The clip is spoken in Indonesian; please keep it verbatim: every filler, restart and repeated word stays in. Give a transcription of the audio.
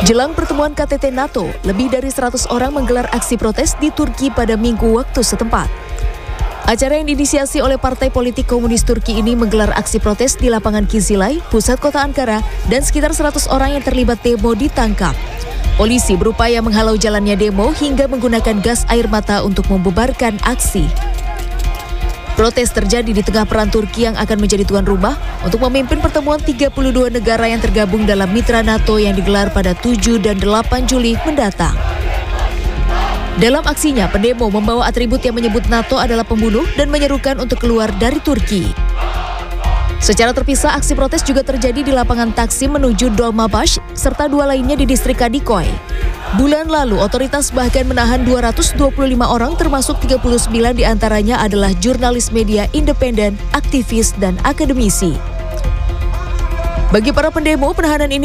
Jelang pertemuan K T T NATO, lebih dari seratus orang menggelar aksi protes di Turki pada Minggu waktu setempat. Acara yang diinisiasi oleh Partai Politik Komunis Turki ini menggelar aksi protes di lapangan Kizilay, pusat kota Ankara, dan sekitar seratus orang yang terlibat demo ditangkap. Polisi berupaya menghalau jalannya demo hingga menggunakan gas air mata untuk membubarkan aksi. Protes terjadi di tengah peran Turki yang akan menjadi tuan rumah untuk memimpin pertemuan tiga puluh dua negara yang tergabung dalam mitra NATO yang digelar pada tujuh dan delapan Juli mendatang. Dalam aksinya, pendemo membawa atribut yang menyebut NATO adalah pembunuh dan menyerukan untuk keluar dari Turki. Secara terpisah, aksi protes juga terjadi di lapangan Taksim menuju Dolmabahce, serta dua lainnya di distrik Kadikoy. Bulan lalu, otoritas bahkan menahan dua ratus dua puluh lima orang, termasuk tiga puluh sembilan diantaranya adalah jurnalis media independen, aktivis, dan akademisi. Bagi para pendemo, penahanan ini